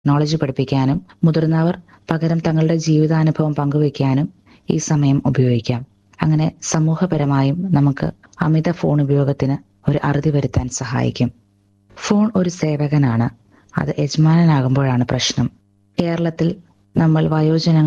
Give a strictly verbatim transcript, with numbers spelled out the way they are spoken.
Knowledge പഠിപ്പിക്കാനും മുതിർന്നവർ പകരം തങ്ങളുടെ ജീവിതാനുഭവം പങ്കുവയ്ക്കാനും ഈ സമയം ഉപയോഗിക്കാം. അങ്ങനെ സമൂഹപരമായും നമുക്ക് അമിത ഫോൺ ഉപയോഗത്തിന് ഒരു അറുതി വരുത്താൻ സഹായിക്കും. ഫോൺ ഒരു സേവകനാണ്, അത് യജമാനനാകുമ്പോഴാണ് പ്രശ്നം. കേരളത്തിൽ നമ്മൾ വയോജനങ്ങൾ